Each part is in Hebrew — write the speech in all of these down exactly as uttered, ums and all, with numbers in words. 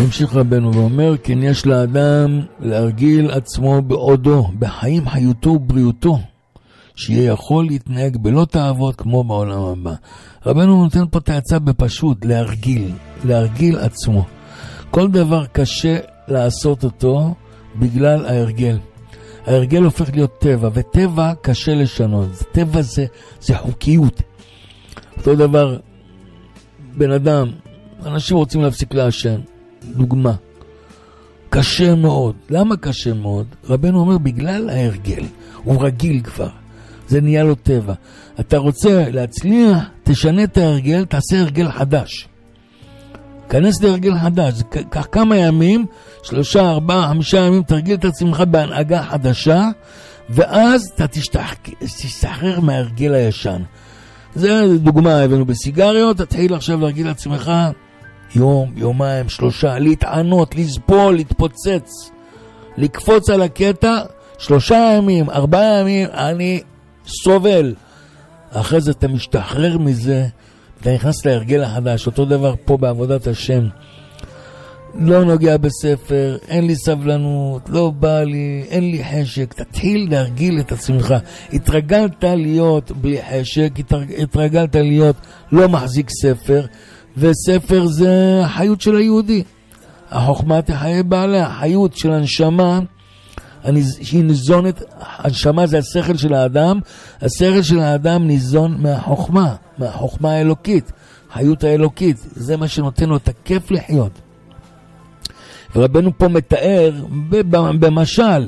ממשיך רבנו ואומר, כן יש לאדם להרגיל עצמו בעודו, בחיים חיותו ובריאותו, שיהיה יכול להתנהג בלא תאוות כמו בעולם הבא. רבנו נותן פה את ההצעה בפשוט, להרגיל, להרגיל עצמו. כל דבר קשה לעשות אותו בגלל ההרגל. ההרגל הופך להיות טבע, וטבע קשה לשנות. טבע זה, זה חוקיות. אותו דבר, בן אדם, אנשים רוצים להפסיק לעשן. דוגמה. קשה מאוד. למה קשה מאוד? רבנו אומר, בגלל ההרגל. הוא רגיל כבר. זה נהיה לו טבע. אתה רוצה להצליח, תשנה את ההרגל, תעשה הרגל חדש. כנס להרגל חדש. כך כמה ימים, שלושה, ארבעה, חמישה ימים, תרגיל את עצמך בהנהגה חדשה, ואז אתה תשתחרר מההרגל הישן. זה דוגמה, הבאנו בסיגריות, תתחיל עכשיו להרגיל את עצמך יום, יומיים, שלושה, להתענות, לסבול, להתפוצץ, לקפוץ על הקטע, שלושה ימים, ארבעה ימים, אני סובל. אחרי זה אתה משתחרר מזה, אתה נכנס להרגל החדש. אותו דבר פה בעבודת השם. לא נוגע בספר, אין לי סבלנות, לא בא לי, אין לי חשק. תתחיל להרגיל את עצמך. התרגלת להיות בלי חשק, התרגלת להיות לא מחזיק ספר, וספר זה החיות של היהודי. החוכמה תחיה בעליה, החיות של הנשמה, שהיא ניזונת, הנשמה זה השכל של האדם, השכל של האדם ניזון מהחוכמה, מהחוכמה האלוקית, החיות האלוקית, זה מה שנותן לו את הכיף לחיות. ורבנו פה מתאר במשל,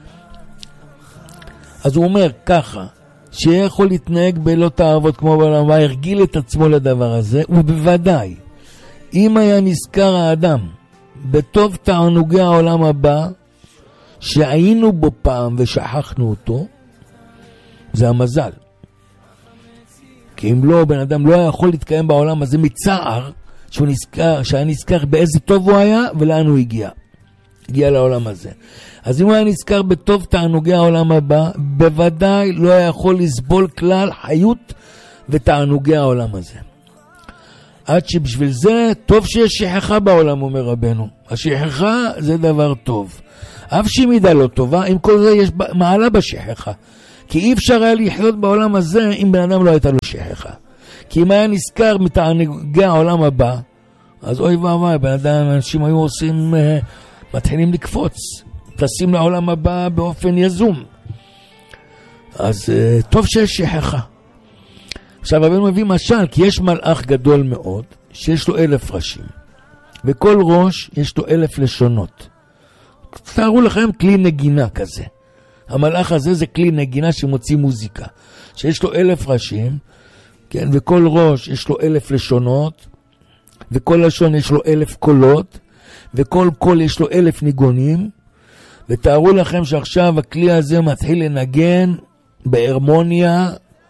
אז הוא אומר ככה, שיכול להתנהג בלא תאוות כמו בעולם, והרגיל את עצמו לדבר הזה, ובוודאי, אם היה נזכר האדם בטוב תענוגי העולם הבא, שהיינו בו פעם ושכחנו אותו, זה המזל. כי אם לא, בן אדם לא יכול להתקיים בעולם הזה מצער, שהוא נזכר, שהיה נזכר באיזה טוב הוא היה ולאן הוא הגיע. הגיע לעולם הזה. אז אם הוא היה נזכר בטוב תענוגי העולם הבא, בוודאי לא היה יכול לסבול כלל חיות ותענוגי העולם הזה. עד שבשביל זה טוב שיש שכחה בעולם, אומר רבנו. השכחה זה דבר טוב. אף שהיא מידה לא טובה, עם כל זה יש מעלה בשכחה. כי אי אפשר היה לחיות בעולם הזה אם בן אדם לא הייתה לו שכחה. כי אם היה נזכר מתענוגי העולם הבא, אז אוי ואבוי, בן אדם, אנשים היו עושים, מתחילים לקפוץ, טסים לעולם הבא באופן יזום. אז טוב שיש שכחה. עכשיו רבנו מביא משל, כי יש מלאך גדול מאוד, שיש לו אלף ראשים. וכל ראש יש לו אלף לשונות. תארו לכם כלי נגינה כזה. המלאך הזה זה כלי נגינה שמוציא מוזיקה. שיש לו אלף ראשים, כן, וכל ראש יש לו אלף לשונות, וכל לשון יש לו אלף קולות, וכל קול יש לו אלף ניגונים, ותארו לכם שעכשיו הכלי הזה מתחיל לנגן בהרמוניה,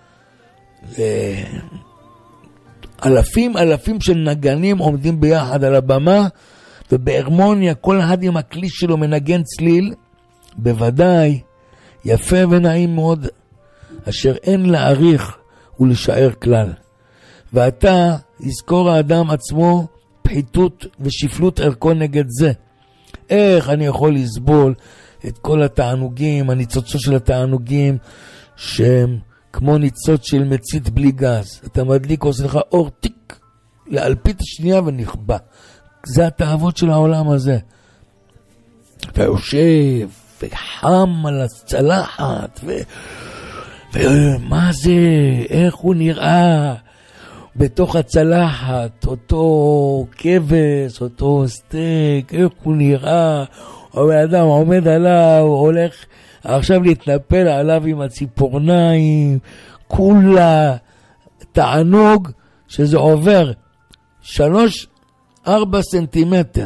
אלפים אלפים של נגנים עומדים ביחד על הבמה, ובהרמוניה כל אחד עם הכלי שלו מנגן צליל, בוודאי יפה ונעים מאוד, אשר אין להעריך ולשער כלל. ואתה יזכור האדם עצמו פחיתות ושפלות ערכו נגד זה. איך אני יכול לסבול את כל התענוגים, הניצוצות של התענוגים, שהם כמו ניצוץ של מצית בלי גז. אתה מדליק, עושה לך אור טיק, לאלפית השנייה ונכבה. זה התאוות של העולם הזה. אתה יושב וחם על הצלחת, ו... ומה זה, איך הוא נראה בתוך הצלחת, אותו כבש, אותו סטייק, איך הוא נראה, או האדם עומד עליו, הולך עכשיו להתנפל עליו עם הציפורניים, כולה תענוג שזה עובר שלוש, ארבע סנטימטר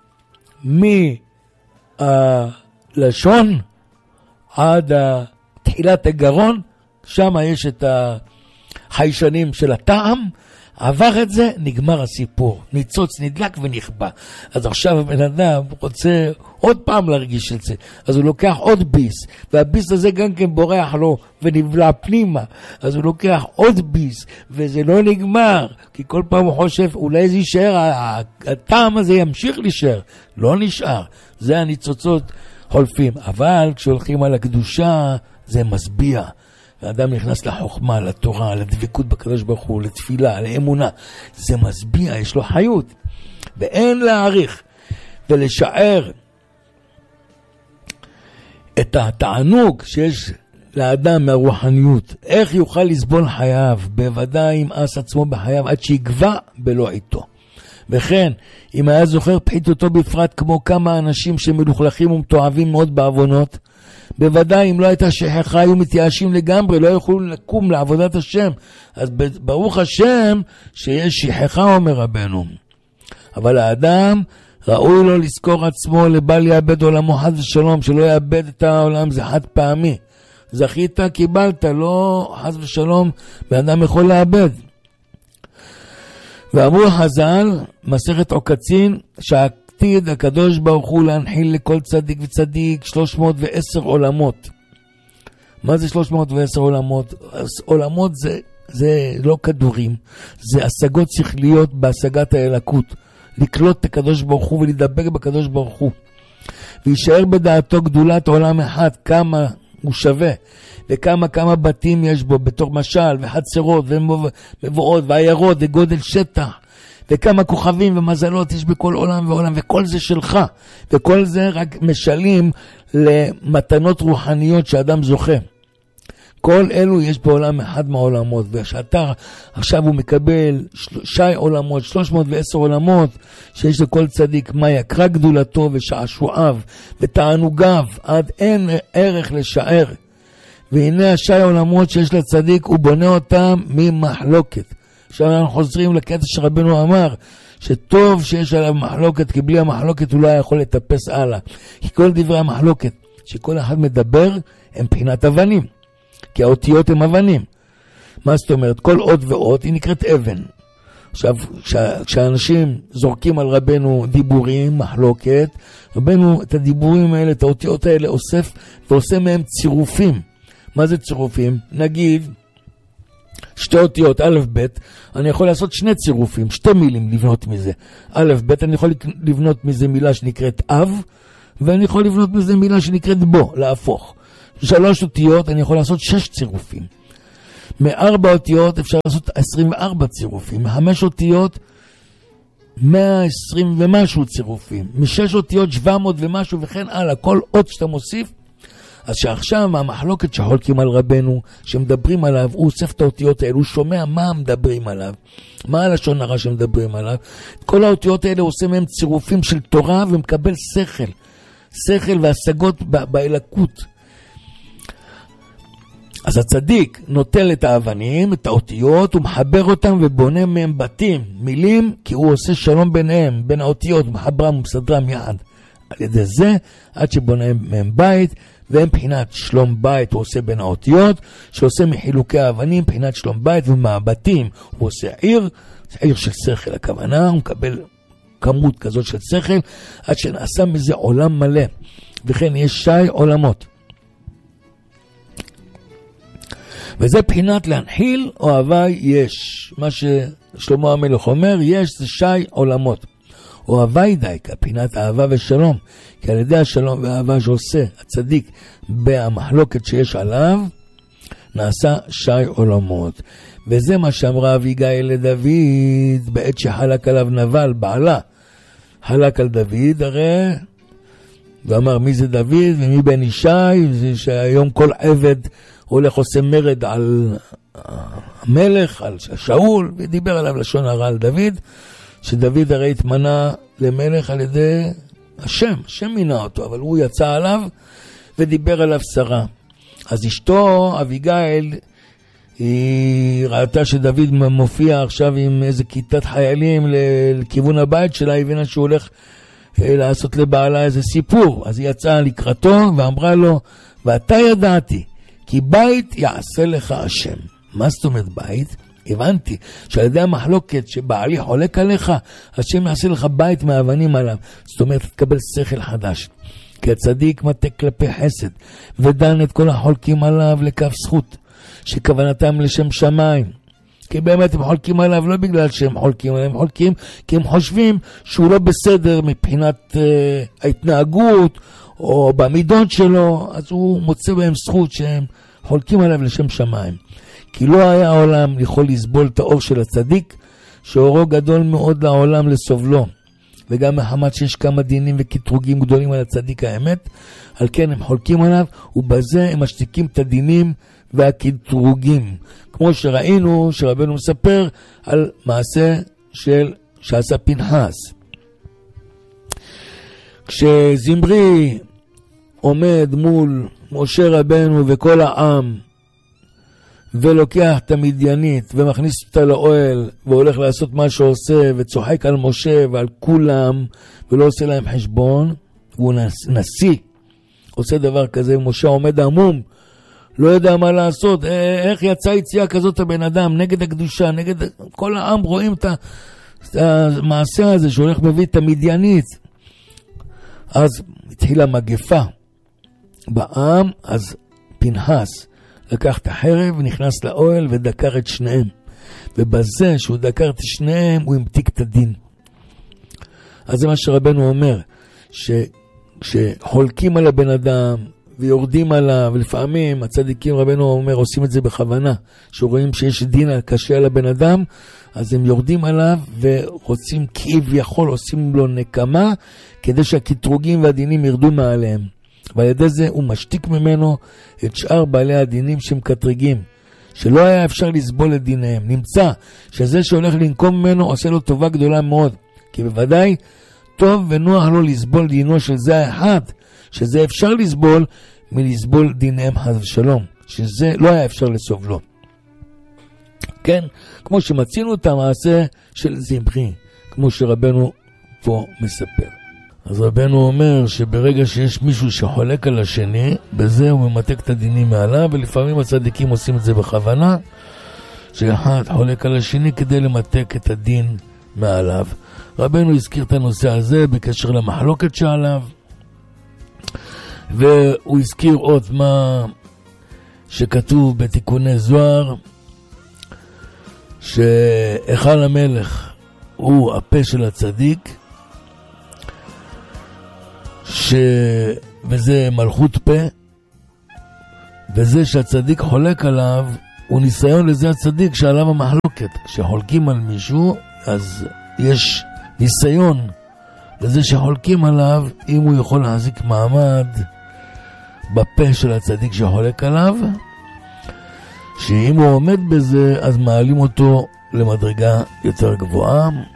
מהלשון עד תחילת הגרון, שם יש את החיישנים של הטעם, עבר את זה, נגמר הסיפור. ניצוץ נדלק ונכבה. אז עכשיו הבן אדם רוצה עוד פעם להרגיש את זה. אז הוא לוקח עוד ביס, והביס הזה גם כן בורח לו ונבלע פנימה. אז הוא לוקח עוד ביס, וזה לא נגמר. כי כל פעם הוא חושב, אולי זה יישאר, הטעם הזה ימשיך להישאר. לא נשאר. זה הניצוצות חולפים. אבל כשהולכים על הקדושה, זה מסביע. האדם נכנס לחוכמה, לתורה, לדבקות בקדוש ברוך הוא, לתפילה, לאמונה. זה מסביע, יש לו חיות. ואין להעריך ולשער את התענוג שיש לאדם מהרוחניות. איך יוכל לסבול חייו? בוודאי אם אס עצמו בחייו עד שיגבע בלא איתו. וכן, אם היה זוכר פחיתותו בפרט כמו כמה אנשים שמלוכלכים ומתועבים מאוד בעוונות, בוודאי אם לא הייתה שכחה היו מתייאשים לגמרי, לא יכולו לקום לעבודת השם. אז ברוך השם שיש שכחה, אומר רבנו. אבל האדם ראוי לו לזכור עצמו לבל יאבד עולמו חס ושלום, שלא יאבד את העולם, זה חד פעמי. זכית, קיבלת, לא חס ושלום, באדם יכול לאבד. ואמרו חז"ל, מסכת עוקצין, שהעתיד הקדוש ברוך הוא להנחיל לכל צדיק וצדיק שלוש מאות ועשר עולמות. מה זה שלוש מאות ועשר עולמות? עולמות זה, זה לא כדורים, זה השגות שכליות בהשגת האלוקות. לקלוט את הקדוש ברוך הוא ולדבק בקדוש ברוך הוא. וישאר בדעתו גדולת עולם אחד, כמה הוא שווה, וכמה כמה בתים יש בו, בתור משל, וחצרות, ומבואות, ועיירות, וגודל שטח, וכמה כוכבים ומזלות יש בכל עולם ועולם, וכל זה שלך, וכל זה רק משלים למתנות רוחניות שאדם זוכה. כל אלו יש בעולם אחד מהעולמות, ושאתה עכשיו הוא מקבל שי עולמות, שלוש מאות ועשר עולמות, שיש לכל צדיק מה יקרא גדולתו ושעשועיו ותענוגיו, עד אין ערך לשער. והנה השי עולמות שיש לצדיק, הוא בונה אותם ממחלוקת. עכשיו אנחנו חוזרים לקטע שרבנו אמר, שטוב שיש עליו מחלוקת, כי בלי המחלוקת הוא לא יכול לטפס הלאה. כי כל דברי המחלוקת שכל אחד מדבר הם בחינת אבנים. כי האותיות הם אבנים. מה זאת אומרת? כל אות ואות היא נקראת אבן. עכשיו, כשאנשים זורקים על רבנו דיבורים, מחלוקת, רבנו את הדיבורים האלה, את האותיות האלה אוסף, ועושה מהם צירופים. מה זה צירופים? נגיד, שתי אותיות, א' ב', אני יכול לעשות שני צירופים, שתי מילים לבנות מזה. א' ב', אני יכול לבנות מזה מילה שנקראת אב, ואני יכול לבנות מזה מילה שנקראת בו, להפוך. שלוש אותיות, אני יכול לעשות שש צירופים. מארבע אותיות אפשר לעשות עשרים וארבע צירופים. מחמש אותיות, מאה ועשרים ומשהו צירופים. משש אותיות, שבע מאות ומשהו, וכן הלאה. כל אות שאתה מוסיף, אז שעכשיו המחלוקת שחולקים על רבנו, שמדברים עליו, הוא אוסף את האותיות האלה, הוא שומע מה מדברים עליו, מה הלשון הרע שמדברים עליו. כל האותיות האלה עושה מהם צירופים של תורה, ומקבל שכל. שכל והשגות באלוקות. אז הצדיק נוטל את האבנים, את האותיות, הוא מחבר אותם ובונה מהם בתים, מילים, כי הוא עושה שלום ביניהם, בין האותיות, מחברם ומסדרם יחד. על ידי זה, עד שבונה מהם בית, והם בחינת שלום בית הוא עושה בין האותיות, שעושה מחילוקי האבנים, בחינת שלום בית, ומהבתים הוא עושה עיר, עיר של שכל הכוונה, הוא מקבל כמות כזאת של שכל, עד שנעשה מזה עולם מלא. וכן יש שי עולמות. וזה בחינת להנחיל אוהבי יש. מה ששלמה המלך אומר, יש זה שי עולמות. אוהבי דייקה, בחינת אהבה ושלום. כי על ידי השלום והאהבה שעושה הצדיק במחלוקת שיש עליו, נעשה שי עולמות. וזה מה שאמרה אביגיל לדוד, בעת שחלק עליו נבל, בעלה. חלק על דוד, הרי, ואמר מי זה דוד ומי בן ישי, זה שהיום כל עבד הולך עושה מרד על המלך, על שאול, ודיבר עליו לשון הרע על דוד, שדוד הרי התמנה למלך על ידי השם, השם מינה אותו, אבל הוא יצא עליו ודיבר עליו שרה. אז אשתו, אביגיל, היא ראתה שדוד מופיע עכשיו עם איזה כיתת חיילים לכיוון הבית שלה, היא הבינה שהוא הולך לעשות לבעלה איזה סיפור. אז היא יצאה לקראתו ואמרה לו, ואתה ידעתי, כי בית יעשה לך השם. מה זאת אומרת בית? הבנתי שעל ידי המחלוקת שבעלי חולק עליך, השם יעשה לך בית מהאבנים עליו. זאת אומרת, תקבל שכל חדש. כי הצדיק מטה כלפי חסד, ודן את כל החולקים עליו לכף זכות, שכוונתם לשם שמיים. כי באמת הם חולקים עליו לא בגלל שהם חולקים עליהם, הם חולקים כי הם חושבים שהוא לא בסדר מבחינת uh, ההתנהגות, או במידות שלו, אז הוא מוצא בהם זכות שהם חולקים עליו לשם שמיים. כי לא היה העולם יכול לסבול את האור של הצדיק, שאורו גדול מאוד לעולם לסובלו. וגם מחמת שיש כמה דינים וקטרוגים גדולים על הצדיק האמת, על כן הם חולקים עליו, ובזה הם משתיקים את הדינים והקטרוגים. כמו שראינו, שרבנו מספר על מעשה של שעשה פנחס. כשזמרי עומד מול משה רבנו וכל העם, ולוקח את המדיינית ומכניס אותה לאוהל והולך לעשות מה שעושה וצוחק על משה ועל כולם ולא עושה להם חשבון, הוא נשיא, עושה דבר כזה, משה עומד עמום, לא יודע מה לעשות, איך יצא יציאה כזאת הבן אדם נגד הקדושה, נגד כל העם, רואים את המעשה הזה שהולך מביא את המדיינית. אז התחילה מגפה בעם, אז פנחס לקח את החרב ונכנס לאוהל ודקר את שניהם, ובזה שהוא דקר את שניהם הוא המתיק את הדין. אז זה מה שרבנו אומר, שחולקים על הבן אדם ויורדים עליו, ולפעמים הצדיקים, רבנו אומר, עושים את זה בכוונה, שרואים שיש דין קשה על הבן אדם, אז הם יורדים עליו ורוצים כביכול, עושים לו נקמה, כדי שהקטרוגים והדינים ירדו מעליהם. ועל ידי זה הוא משתיק ממנו את שאר בעלי הדינים שמקטרגים, שלא היה אפשר לסבול את דיניהם. נמצא שזה שהולך לנקום ממנו עושה לו טובה גדולה מאוד, כי בוודאי טוב ונוח לו לסבול דינו של זה האחד, שזה אפשר לסבול מלסבול דיניהם חס ושלום, שזה לא היה אפשר לסובלו. כן, כמו שמצינו את המעשה של זמרי, כמו שרבנו פה מספר. אז רבנו אומר שברגע שיש מישהו שחולק על השני, בזה הוא ממתק את הדינים מעליו, ולפעמים הצדיקים עושים את זה בכוונה, שאחד חולק על השני כדי למתק את הדין מעליו. רבנו הזכיר את הנושא הזה בקשר למחלוקת שעליו, והוא הזכיר עוד מה שכתוב בתיקוני זוהר, שהיכל המלך הוא הפה של הצדיק, ש... וזה מלכות פה, וזה שהצדיק חולק עליו הוא ניסיון לזה הצדיק שעליו המחלוקת. כשחולקים על מישהו אז יש ניסיון לזה שחולקים עליו אם הוא יכול להחזיק מעמד בפה של הצדיק שחולק עליו, שאם הוא עומד בזה אז מעלים אותו למדרגה יותר גבוהה.